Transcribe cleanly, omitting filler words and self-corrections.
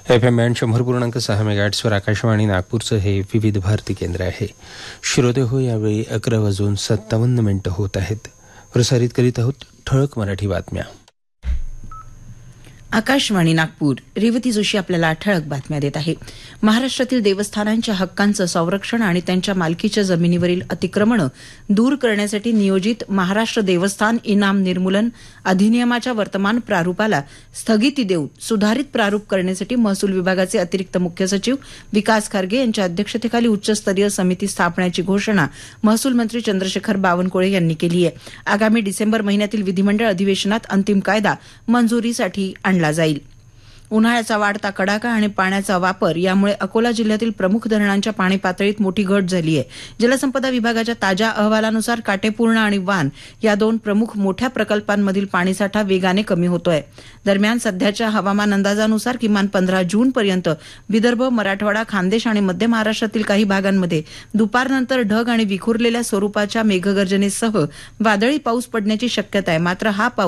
FM band 100.6 मेगाहर्ट्झवर Akashvani नागपूरचं हे विविध भारती केंद्र आहे. श्रोते हो, यावेळी 11:57 होत आहेत. प्रसारित करीत आहोत ठळक मराठी बातम्या. आकाशवाणी नागपूर. रेवती जोशी आपल्याला ठळक बातम्या देत आहे. महाराष्ट्रातील देवस्थानांच्या हक्कांचं संरक्षण आणि त्यांच्या मालकीच्या जमिनीवरील अतिक्रमणं दूर करण्यासाठी नियोजित महाराष्ट्र देवस्थान इनाम निर्मूलन अधिनियमाच्या वर्तमान प्रारूपाला स्थगिती देऊन सुधारित प्रारूप करण्यासाठी महसूल विभागाचे अतिरिक्त मुख्य सचिव विकास खारगे यांच्या अध्यक्षतेखाली उच्चस्तरीय समिती स्थापण्याची घोषणा महसूल मंत्री चंद्रशेखर बावनकुळे यांनी केली आहे. आगामी डिसेंबर महिन्यातील विधिमंडळ अधिवेशनात अंतिम कायदा मंजुरीसाठी आणला जाईल. उन्हाळ्याचा वाढता कडाका आणि पाण्याचा वापर यामुळे अकोला जिल्ह्यातील प्रमुख धरणांच्या पाणी पातळीत मोठी घट झाली आहे. जलसंपदा विभागाच्या ताज्या अहवालानुसार काटेपूर्णा आणि वान या दोन प्रमुख मोठ्या प्रकल्पांमधील पाणीसाठा वेगाने कमी होतोय. दरम्यान सध्याच्या हवामान अंदाजानुसार किमान 15 जूनपर्यंत विदर्भ, मराठवाडा, खानदेश आणि मध्य महाराष्ट्रातील काही भागांमध्ये दुपारनंतर ढग आणि विखुरलेल्या स्वरूपाच्या मेघगर्जनेसह वादळी पाऊस पडण्याची शक्यता आहे. मात्र हा पाऊस